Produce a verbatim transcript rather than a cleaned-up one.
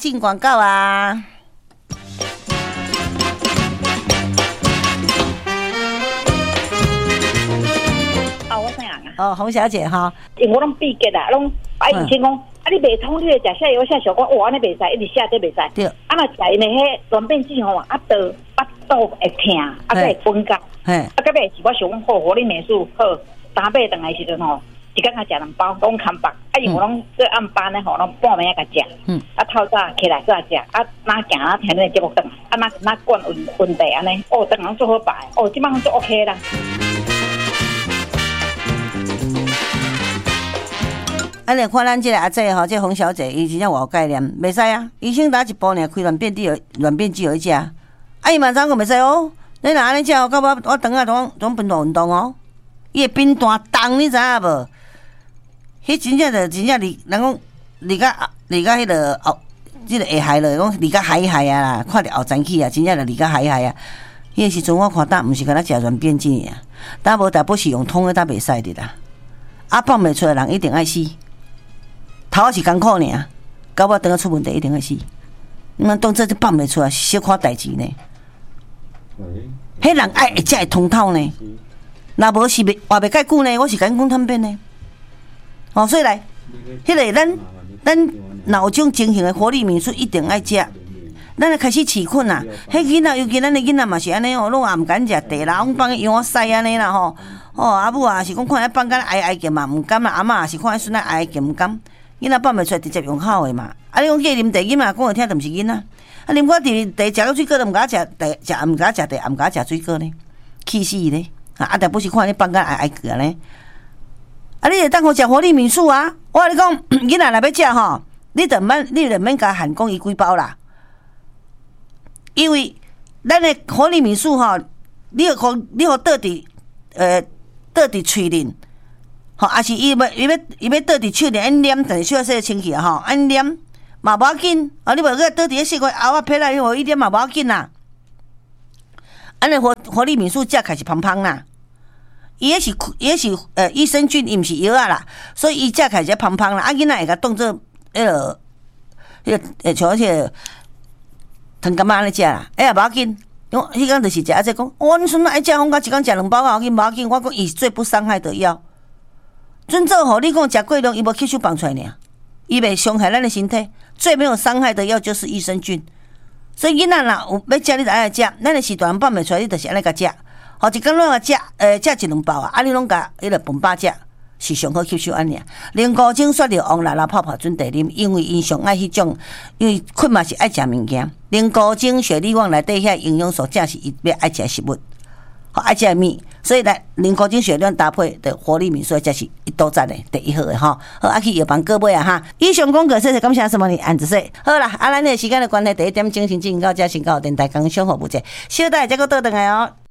进广告啊。 哦，我啥人啊？ 哦，洪小姐哈， 因为我拢闭结啦，拢啊以前讲，啊你袂通，你会食下油下小光，哇，安尼袂使，一直下都袂使。 对。 啊，若食因的迄软便剂吼，啊倒巴肚会痛，啊再会分解。嘿。啊，到尾是我想讲好，活力美术好，打尾转来时阵吼，一工甲食两包，拢空白。啊，因为我拢做暗班咧吼，拢半暝啊甲食。嗯。啊，透早起来再食，啊，哪行啊听恁节目转，啊哪哪管问问题安尼，哦，当然做好摆，哦，即摆做 OK 啦。 安尼看咱即个阿姐吼，即洪小姐，伊真正有概念，袂使啊！医生打一包尔，开软便剂有软便剂有一食，啊伊嘛怎个袂使哦？你若安尼食，到我我等下总总运动运动哦，伊会变大重，你知影无？迄真正着真正离，人讲离甲离甲迄个后，即个下海了，讲离甲海海啊啦，看着后前去啊，真正着离甲海海啊。迄个时阵我看呾毋是敢若食软便剂尔，呾无大不是用通的，呾袂使的啦。啊，放袂出来人一定爱死。头仔是艰苦尔，到尾等下出问题一定会死。你们当这就放袂出来，小可代志呢。迄人爱才会通透呢，若无是袂活袂介久呢。我是甲你讲坦白呢。哦，所以来，迄个咱咱若有种情形的活力民宿一定爱食。咱就开始饲困啦，迄囡仔尤其咱的囡仔嘛是安尼哦，拢也毋敢食茶啦，拢放羊仔屎安尼啦吼。哦，阿母啊是讲看伊放干挨挨剑嘛，毋甘啦。阿嬷也是看伊孙仔挨挨剑毋甘。囡仔放袂出来，直接用口的嘛。啊，你讲叫伊啉茶，囡仔讲会听，就毋是囡仔。啊，啉我茶，茶食到水果都毋敢食，茶食毋敢食茶，也毋敢食水果呢，气死伊咧！啊，但不是看你放干挨挨个呢。啊，你会当好食活力民宿啊！我跟你讲，囡仔若要食吼，你着免，你着免甲喊讲伊几包啦。因为咱的活力民宿吼，你互你互倒伫呃倒伫喙面，吼，还是伊要伊要伊要倒伫手里，安黏，但是手要洗清气啊吼，安黏嘛无要紧，啊，你无个倒伫迄细块后仔皮内，你互伊黏嘛无要紧啦。安尼活活力民宿食开是芳芳啦，伊迄是伊迄是呃益生菌，伊毋是药啊啦，所以伊食开是芳芳啦。啊，囡仔会甲当做迄个迄个呃像迄个。糖干嘛安尼食啦？哎呀，无要紧，因为迄工就是食啊，即讲，我恁孙仔爱食，我甲一工食两包，无要紧，无要紧。我讲伊最不伤害的药，准做吼，你讲食过量，伊无吸收放出来尔，伊袂伤害咱的身体。最没有伤害的药就是益生菌。所以囡仔若有要食，你就爱食。咱的时段放袂出来，你就是安尼甲食。吼，一工拢甲食，呃，食一两包啊，啊，你拢甲迄个饭饱食。是上好吸收安尼。零古精雪料王奶奶泡泡准茶啉，因为因上爱迄种，因为困嘛是爱食物件。零古精雪利旺内底遐营养素，正是伊要爱食食物，好爱食米，所以来零古精雪料搭配的活力民宿，才是一道赞的第一号的哈。好，啊去药房各位啊哈。以上讲过，谢谢感谢什么呢？安子说好啦，啊咱的时间的关系，第一点精神进行到这，先到电台工商服务节，小弟再个倒转来哦。